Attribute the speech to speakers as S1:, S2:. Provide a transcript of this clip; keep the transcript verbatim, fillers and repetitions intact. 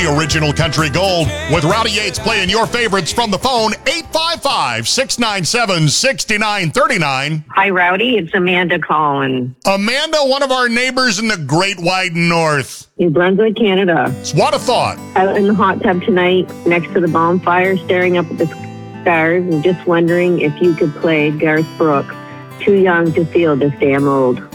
S1: original country gold with Rowdy Yates playing your favorites from the phone. Eight five five, six nine seven, six nine three nine.
S2: Hi, Rowdy. It's Amanda calling.
S1: Amanda, one of our neighbors in the Great Wide North.
S2: New Brunswick, Canada.
S1: What a thought.
S2: Out in the hot tub tonight next to the bonfire, staring up at the stars and just wondering if you could play Garth Brooks. Too young to feel this damn old.